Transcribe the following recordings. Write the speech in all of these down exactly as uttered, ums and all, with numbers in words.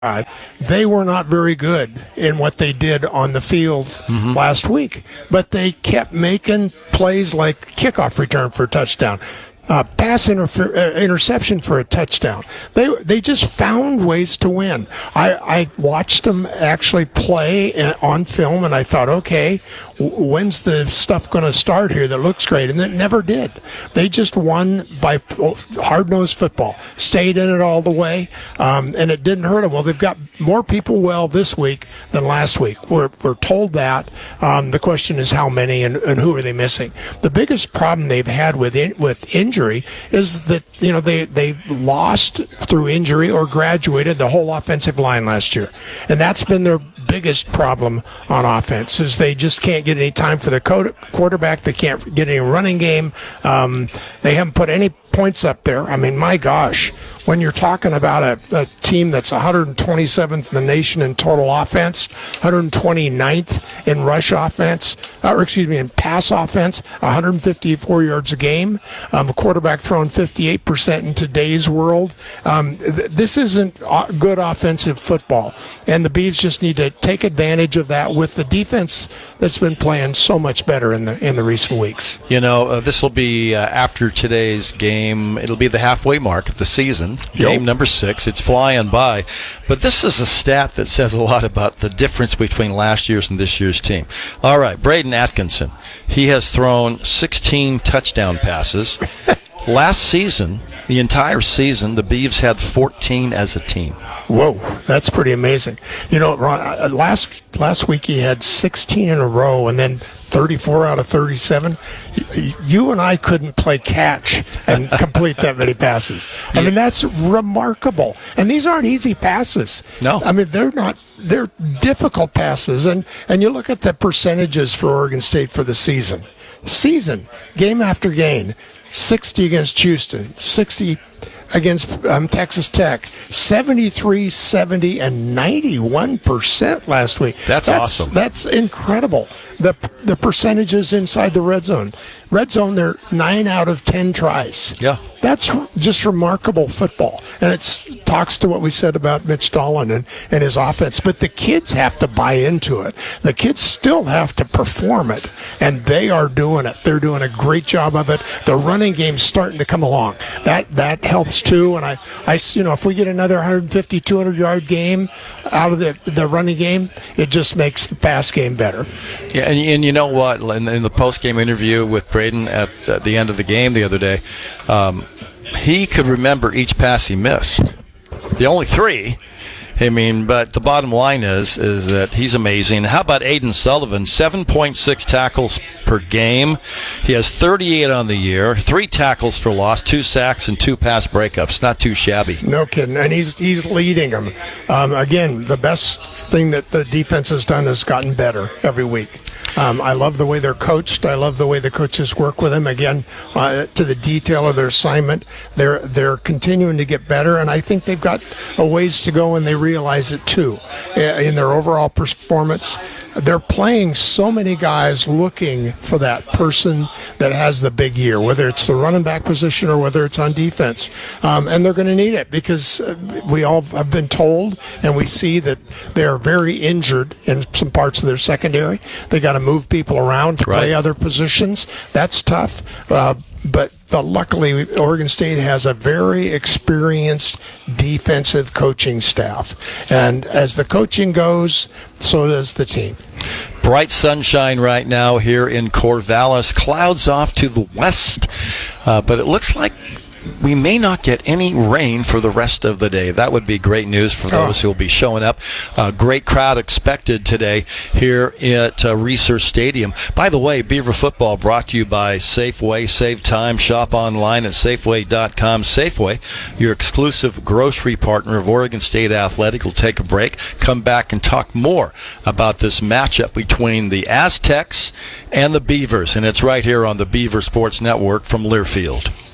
Uh, they were not very good in what they did on the field mm-hmm. last week, but they kept making plays like kickoff return for a touchdown, uh, pass interfer- uh, interception for a touchdown. They they just found ways to win. I, I watched them actually play on film, and I thought, okay, when's the stuff going to start here that looks great? And it never did. They just won by hard-nosed football, stayed in it all the way, um, and it didn't hurt them. Well, they've got more people well this week than last week. We're, we're told that. Um, the question is how many and, and who are they missing? The biggest problem they've had with in, with injury is that, you know, they, they lost through injury or graduated the whole offensive line last year. And that's been their biggest problem on offense, is they just can't get any time for their quarterback. They can't get any running game. Um, they haven't put any points up there. I mean, my gosh, when you're talking about a, a team that's one hundred twenty-seventh in the nation in total offense, one hundred twenty-ninth in rush offense, or excuse me, in pass offense, one hundred fifty-four yards a game, um, a quarterback throwing fifty-eight percent in today's world. Um, th- this isn't good offensive football, and the Beavs just need to take advantage of that with the defense that's been playing so much better in the in the recent weeks. You know, uh, this will be uh, after today's game. It'll be the halfway mark of the season. Game yep. number six. It's flying by. But this is a stat that says a lot about the difference between last year's and this year's team. All right, Braden Atkinson. He has thrown sixteen touchdown passes. Last season, the entire season, the Beavs had fourteen as a team. Whoa, that's pretty amazing. You know, Ron, last last week he had sixteen in a row, and then thirty-four out of thirty-seven. You and I couldn't play catch and complete that many passes. I mean, that's remarkable. And these aren't easy passes. No. I mean, they're not. They're difficult passes. And, and you look at the percentages for Oregon State for the season. Season, game after game, sixty against Houston, sixty against um, Texas Tech, seventy-three, seventy, and ninety-one percent last week. That's, that's awesome. That's incredible. The the percentages inside the red zone. Red zone, they're nine out of ten tries. Yeah. That's just remarkable football. And it talks to what we said about Mitch Dolan and, and his offense. But the kids have to buy into it. The kids still have to perform it. And they are doing it. They're doing a great job of it. The running game's starting to come along. That that helps too. And I, I you know, if we get another one fifty, two hundred yard game out of the, the running game, it just makes the pass game better. Yeah, and, and you know what? In, in the post-game interview with Braden at, at the end of the game the other day, um, he could remember each pass he missed. The only three. I mean, but the bottom line is is that he's amazing. How about Aiden Sullivan? seven point six tackles per game. He has thirty-eight on the year, three tackles for loss, two sacks, and two pass breakups. Not too shabby. No kidding. And he's he's leading them. Um, again, the best thing that the defense has done is gotten better every week. Um, I love the way they're coached. I love the way the coaches work with them. Again, uh, to the detail of their assignment, they're they're continuing to get better, and I think they've got a ways to go, and they realize it too. In their overall performance, they're playing so many guys looking for that person that has the big year, whether it's the running back position or whether it's on defense, um, and they're going to need it because we all have been told, and we see that they're very injured in some parts of their secondary. They got to move people around to play right. other positions. That's tough. Uh, but uh, luckily, Oregon State has a very experienced defensive coaching staff. And as the coaching goes, so does the team. Bright sunshine right now here in Corvallis. Clouds off to the west, uh, but it looks like we may not get any rain for the rest of the day. That would be great news for those oh. who will be showing up. Uh, great crowd expected today here at uh, Research Stadium. By the way, Beaver Football brought to you by Safeway. Save time. Shop online at Safeway dot com. Safeway, your exclusive grocery partner of Oregon State Athletic. We'll take a break, come back, and talk more about this matchup between the Aztecs and the Beavers. And it's right here on the Beaver Sports Network from Learfield.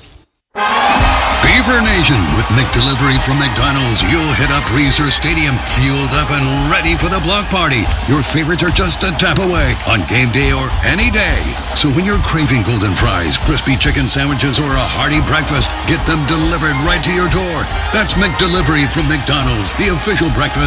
Beaver Nation with McDelivery from McDonald's. You'll hit up Reser Stadium, fueled up and ready for the block party. Your favorites are just a tap away on game day or any day. So when you're craving golden fries, crispy chicken sandwiches, or a hearty breakfast, get them delivered right to your door. That's McDelivery from McDonald's, the official breakfast